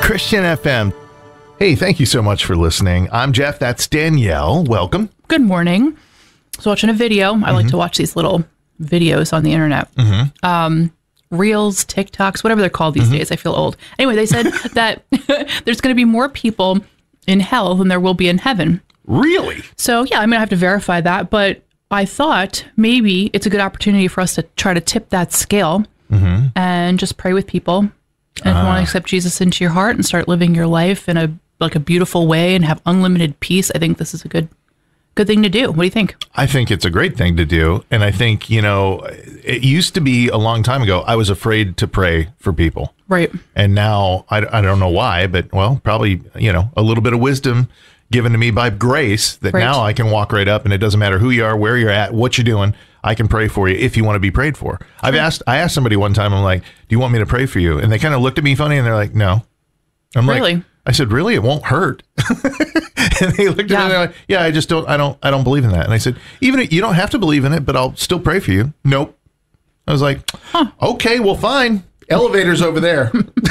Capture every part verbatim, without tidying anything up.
Christian F M. Hey, thank you so much for listening. I'm Jeff. That's Danielle. Welcome. Good morning. I was watching a video. I mm-hmm. like to watch these little videos on the internet. Mm-hmm. Um, Reels, TikToks, whatever they're called these mm-hmm. days. I feel old. Anyway, they said that there's going to be more people in hell than there will be in heaven. Really? So, yeah, I'm going to have to verify that. But I thought maybe it's a good opportunity for us to try to tip that scale mm-hmm. and just pray with people. And if uh. you want to accept Jesus into your heart and start living your life in a like a beautiful way and have unlimited peace, I think this is a good good thing to do. What do you think? I think it's a great thing to do. And I think, you know, it used to be a long time ago, I was afraid to pray for people. Right. And now, I, I don't know why, but, well, probably, you know, a little bit of wisdom given to me by grace that right. now I can walk right up and it doesn't matter who you are, where you're at, what you're doing. I can pray for you if you want to be prayed for. Sure. I've asked, I asked somebody one time, I'm like, do you want me to pray for you? And they kind of looked at me funny and they're like, no. I'm really? like, I said, really? It won't hurt. And they looked yeah. at me and they're like, yeah, I just don't, I don't, I don't believe in that. And I said, even if you don't have to believe in it, but I'll still pray for you. Nope. I was like, huh. okay, well, fine. Elevator's over there.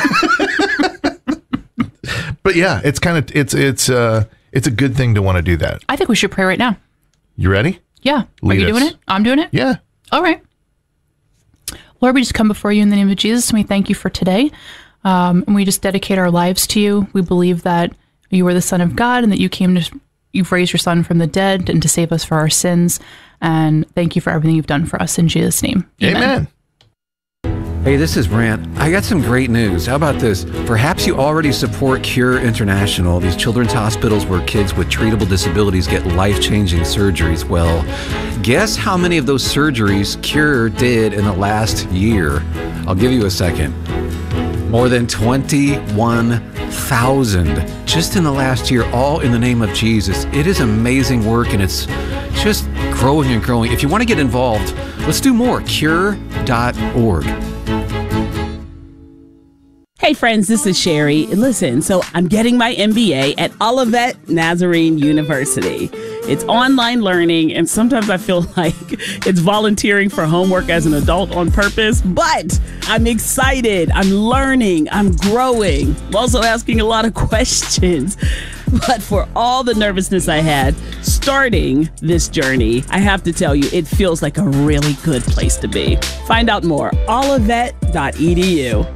But yeah, it's kind of, it's, it's, uh, it's a good thing to want to do that. I think we should pray right now. You ready? Yeah. Lead Are you us. doing it? I'm doing it? Yeah. All right. Lord, we just come before you in the name of Jesus, and we thank you for today. Um, and we just dedicate our lives to you. We believe that you are the Son of God and that you came to, you've raised your Son from the dead and to save us for our sins. And thank you for everything you've done for us in Jesus' name. Amen. Amen. Hey, this is Brant. I got some great news. How about this? Perhaps you already support Cure International, these children's hospitals where kids with treatable disabilities get life-changing surgeries. Well, guess how many of those surgeries Cure did in the last year? I'll give you a second. More than twenty-one thousand just in the last year, all in the name of Jesus. It is amazing work, and it's just growing and growing. If you want to get involved, let's do more. cure dot org. Hey friends, this is Sherry. Listen, so I'm getting my M B A at Olivet Nazarene University. It's online learning, and sometimes I feel like it's volunteering for homework as an adult on purpose, but I'm excited. I'm learning. I'm growing. I'm also asking a lot of questions. But for all the nervousness I had starting this journey, I have to tell you, it feels like a really good place to be. Find out more, olivet dot e d u.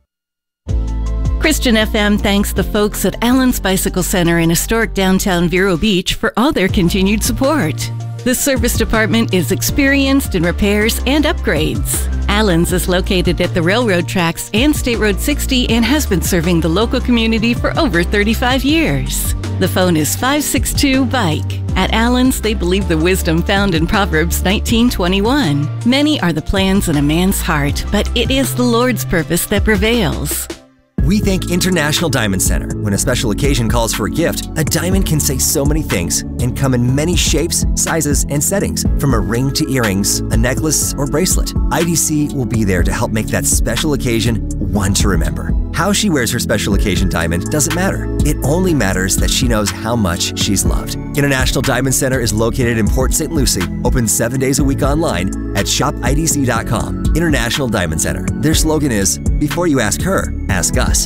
Christian F M thanks the folks at Allen's Bicycle Center in historic downtown Vero Beach for all their continued support. The service department is experienced in repairs and upgrades. Allen's is located at the railroad tracks and State Road sixty and has been serving the local community for over thirty-five years. The phone is five six two bike. At Allen's, they believe the wisdom found in Proverbs nineteen twenty-one. Many are the plans in a man's heart, but it is the Lord's purpose that prevails. We thank International Diamond Center. When a special occasion calls for a gift, a diamond can say so many things and come in many shapes, sizes, and settings. From a ring to earrings, a necklace, or bracelet, I D C will be there to help make that special occasion one to remember. How she wears her special occasion diamond doesn't matter. It only matters that she knows how much she's loved. International Diamond Center is located in Port Saint Lucie, open seven days a week online at shop I D C dot com. International Diamond Center. Their slogan is, before you ask her, ask us.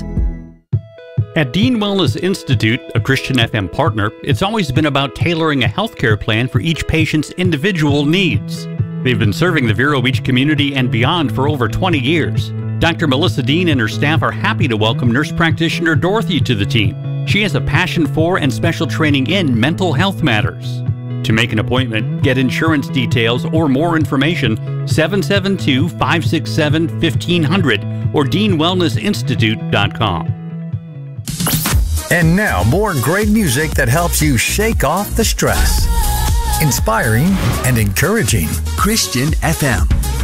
At Dean Wellness Institute, a Christian F M partner, it's always been about tailoring a healthcare plan for each patient's individual needs. They've been serving the Vero Beach community and beyond for over twenty years. Doctor Melissa Dean and her staff are happy to welcome nurse practitioner Dorothy to the team. She has a passion for and special training in mental health matters. To make an appointment, get insurance details, or more information, seven seven two, five six seven, one five zero zero or dean wellness institute dot com. And now, more great music that helps you shake off the stress. Inspiring and encouraging. Christian F M.